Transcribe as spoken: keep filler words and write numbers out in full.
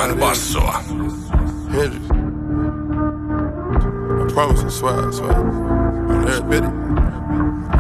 Ilman bassoa. Hendrix. I promise I swear, I swear. On every bit.